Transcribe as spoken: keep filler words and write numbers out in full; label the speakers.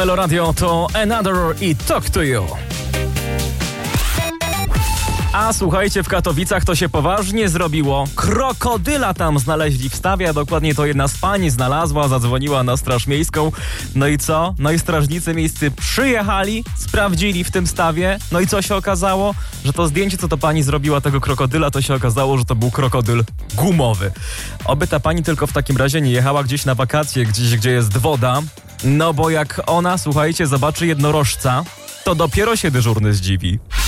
Speaker 1: Elo Radio to Another i Talk to You. A słuchajcie, w Katowicach to się poważnie zrobiło. Krokodyla tam znaleźli w stawie, a dokładnie to jedna z pań znalazła, zadzwoniła na Straż Miejską. No i co? No i strażnicy miejscy przyjechali, sprawdzili w tym stawie. No i co się okazało? Że to zdjęcie, co to pani zrobiła tego krokodyla, to się okazało, że to był krokodyl gumowy. Oby ta pani tylko w takim razie nie jechała gdzieś na wakacje, gdzieś, gdzie jest woda. No bo jak ona, słuchajcie, zobaczy jednorożca, to dopiero się dyżurny zdziwi.